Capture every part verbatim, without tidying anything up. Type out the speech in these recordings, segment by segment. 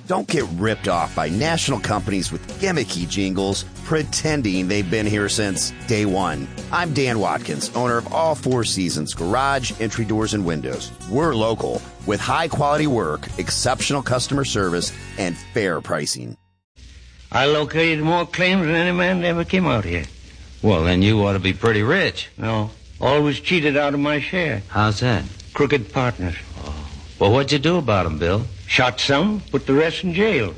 Don't get ripped off by national companies with gimmicky jingles pretending they've been here since day one. I'm Dan Watkins, owner of All Four Seasons Garage, Entry Doors, and Windows. We're local with high-quality work, exceptional customer service, and fair pricing. I located more claims than any man that ever came out here. Well, then you ought to be pretty rich. No, always cheated out of my share. How's that? Crooked partners. Oh. Well, what'd you do about them, Bill? Shot some, put the rest in jail.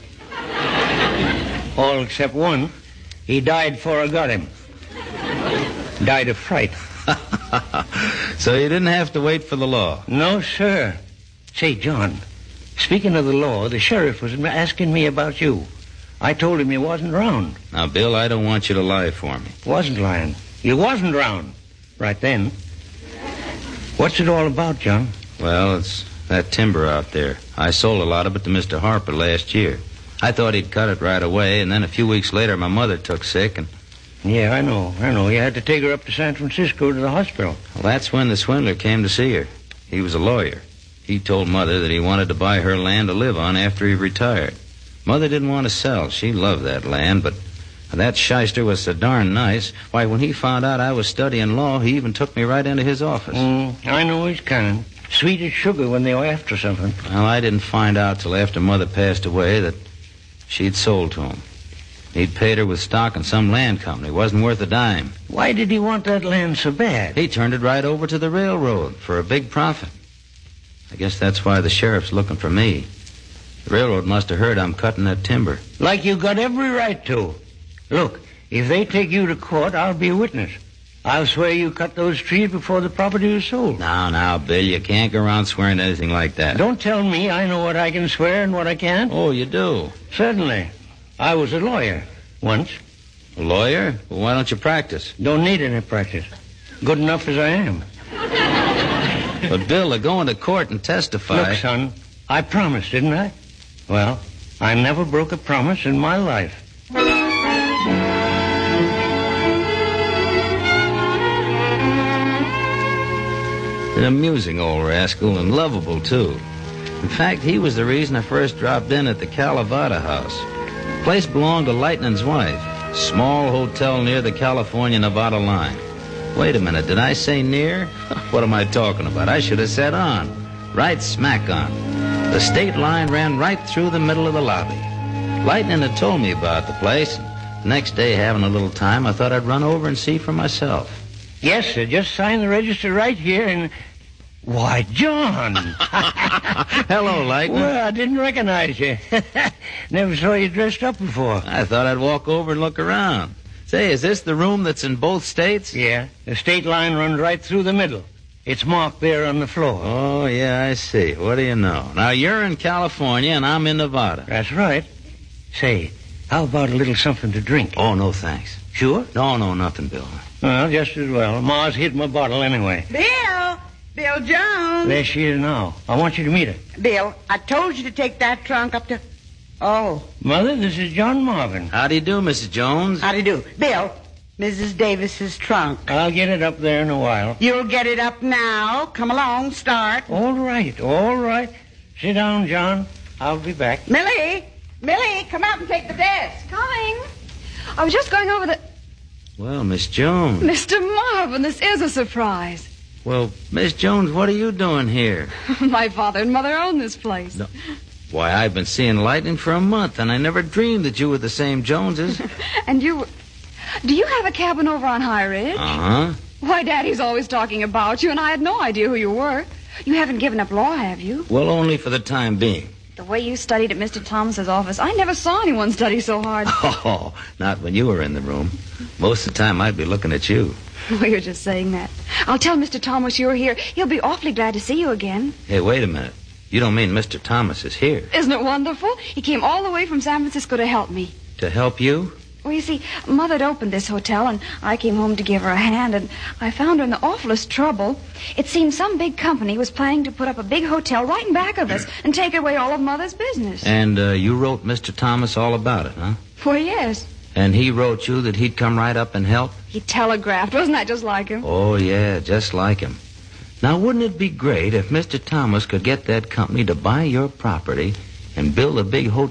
All except one. He died before I got him. Died of fright. So you didn't have to wait for the law? No, sir. Say, John, speaking of the law, the sheriff was asking me about you. I told him you wasn't around. Now, Bill, I don't want you to lie for me. Wasn't lying. You wasn't around. Right then. What's it all about, John? Well, it's that timber out there. I sold a lot of it to Mister Harper last year. I thought he'd cut it right away, and then a few weeks later, my mother took sick, and... Yeah, I know, I know. You had to take her up to San Francisco to the hospital. Well, that's when the swindler came to see her. He was a lawyer. He told Mother that he wanted to buy her land to live on after he retired. Mother didn't want to sell. She loved that land, but that shyster was so darn nice. Why, when he found out I was studying law, he even took me right into his office. Mm, I know his kind. Sweet as sugar when they were after something. Well, I didn't find out till after Mother passed away that she'd sold to him. He'd paid her with stock in some land company. Wasn't worth a dime. Why did he want that land so bad? He turned it right over to the railroad for a big profit. I guess that's why the sheriff's looking for me. The railroad must have heard I'm cutting that timber. Like you got every right to. Look, if they take you to court, I'll be a witness. I'll swear you cut those trees before the property was sold. Now, now, Bill, you can't go around swearing anything like that. Don't tell me I know what I can swear and what I can't. Oh, you do? Certainly. I was a lawyer once. A lawyer? Well, why don't you practice? Don't need any practice. Good enough as I am. But, Bill, they're going to court and testify. Look, son, I promised, didn't I? Well, I never broke a promise in my life. An amusing old rascal and lovable, too. In fact, he was the reason I first dropped in at the Calavata House. The place belonged to Lightning's wife. Small hotel near the California-Nevada line. Wait a minute, did I say near? What am I talking about? I should have said on. Right smack on. The state line ran right through the middle of the lobby. Lightning had told me about the place. The next day, having a little time, I thought I'd run over and see for myself. Yes, sir. Just sign the register right here and... Why, John! Hello, Lightning. Well, I didn't recognize you. Never saw you dressed up before. I thought I'd walk over and look around. Say, is this the room that's in both states? Yeah. The state line runs right through the middle. It's marked there on the floor. Oh, yeah, I see. What do you know? Now, you're in California and I'm in Nevada. That's right. Say, how about a little something to drink? Oh, no, thanks. Sure? No, no, nothing, Bill. Well, just as well. Ma's hid my bottle anyway. Bill! Bill Jones! There she is now. I want you to meet her. Bill, I told you to take that trunk up to... Oh. Mother, this is John Marvin. How do you do, Missus Jones? How do you do? Bill, Missus Davis's trunk. I'll get it up there in a while. You'll get it up now. Come along, start. All right, all right. Sit down, John. I'll be back. Millie! Millie, come out and take the desk. Coming. I was just going over the... Well, Miss Jones. Mister Marvin, this is a surprise. Well, Miss Jones, what are you doing here? My father and mother own this place. No. Why, I've been seeing Lightning for a month, and I never dreamed that you were the same Joneses. And you... Do you have a cabin over on High Ridge? Uh-huh. Why, Daddy's always talking about you, and I had no idea who you were. You haven't given up law, have you? Well, only for the time being. The way you studied at Mister Thomas's office, I never saw anyone study so hard. Oh, not when you were in the room. Most of the time, I'd be looking at you. Oh, you're just saying that. I'll tell Mister Thomas you're here. He'll be awfully glad to see you again. Hey, wait a minute. You don't mean Mister Thomas is here? Isn't it wonderful? He came all the way from San Francisco to help me. To help you? Well, you see, Mother'd opened this hotel, and I came home to give her a hand, and I found her in the awfulest trouble. It seemed some big company was planning to put up a big hotel right in back of us and take away all of Mother's business. And uh, you wrote Mister Thomas all about it, huh? Well, yes. And he wrote you that he'd come right up and help? He telegraphed. Wasn't that just like him? Oh, yeah, just like him. Now, wouldn't it be great if Mister Thomas could get that company to buy your property and build a big hotel